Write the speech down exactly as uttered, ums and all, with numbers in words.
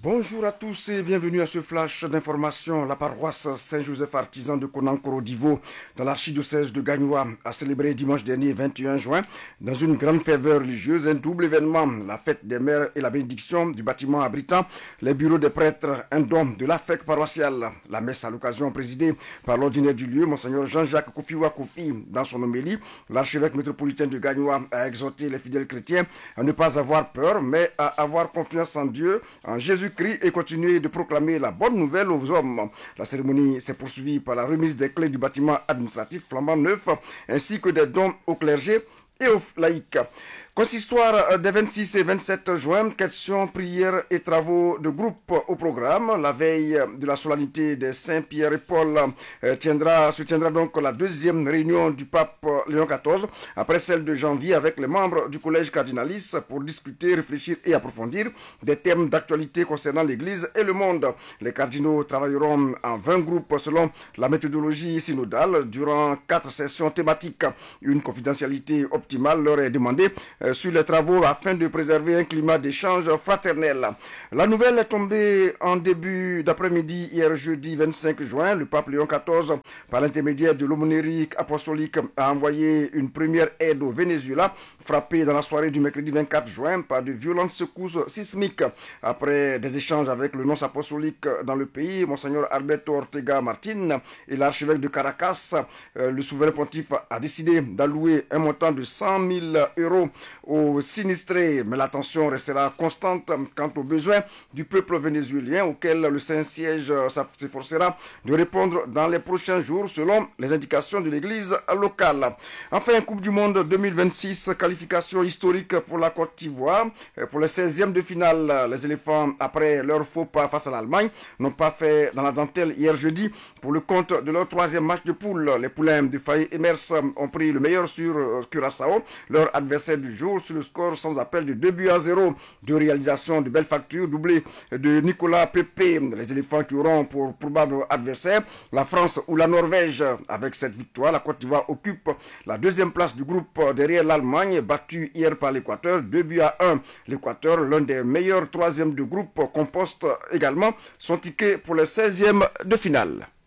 Bonjour à tous et bienvenue à ce flash d'information. La paroisse Saint-Joseph artisan de Konankoro-Divo dans l'archidiocèse de Gagnoa a célébré dimanche dernier vingt et un juin dans une grande ferveur religieuse un double événement, la fête des mères et la bénédiction du bâtiment abritant les bureaux des prêtres, un don de la fête paroissiale. La messe à l'occasion présidée par l'ordinaire du lieu, Monseigneur Jean-Jacques Kofiwa Kofi. Dans son homélie, l'archevêque métropolitain de Gagnoa a exhorté les fidèles chrétiens à ne pas avoir peur mais à avoir confiance en Dieu, en Jésus Jésus-Christ et continuer de proclamer la bonne nouvelle aux hommes. La cérémonie s'est poursuivie par la remise des clés du bâtiment administratif flambant neuf ainsi que des dons au clergé et aux laïcs. Consistoire des vingt-six et vingt-sept juin, questions, prières et travaux de groupe au programme. La veille de la solennité des Saints Pierre et Paul tiendra, se tiendra donc la deuxième réunion du pape Léon quatorze, après celle de janvier avec les membres du collège cardinaliste pour discuter, réfléchir et approfondir des thèmes d'actualité concernant l'Église et le monde. Les cardinaux travailleront en vingt groupes selon la méthodologie synodale durant quatre sessions thématiques. Une confidentialité optimale leur est demandée sur les travaux afin de préserver un climat d'échange fraternel. La nouvelle est tombée en début d'après-midi hier jeudi vingt-cinq juin. Le pape Léon quatorze, par l'intermédiaire de l'aumônerie apostolique, a envoyé une première aide au Venezuela, frappé dans la soirée du mercredi vingt-quatre juin par de violentes secousses sismiques. Après des échanges avec le nonce apostolique dans le pays, Monseigneur Alberto Ortega Martin et l'archevêque de Caracas, le souverain pontife a décidé d'allouer un montant de cent mille euros aux sinistrés, mais l'attention restera constante quant aux besoins du peuple vénézuélien auquel le Saint-Siège s'efforcera de répondre dans les prochains jours selon les indications de l'église locale. Enfin, Coupe du Monde deux mille vingt-six, qualification historique pour la Côte d'Ivoire. Pour les seizièmes de finale, les éléphants, après leur faux pas face à l'Allemagne, n'ont pas fait dans la dentelle hier jeudi pour le compte de leur troisième match de poule. Les poulains de Faye Emers ont pris le meilleur sur Curaçao, leur adversaire du jour, sur le score sans appel de deux buts à zéro. Deux réalisations de belles factures, doublées de Nicolas Pepe. Les éléphants qui auront pour probable adversaire la France ou la Norvège. Avec cette victoire, la Côte d'Ivoire occupe la deuxième place du groupe derrière l'Allemagne, battue hier par l'Équateur, deux buts à un. L'Équateur, l'un des meilleurs troisièmes du groupe, composte également son ticket pour les seizièmes de finale.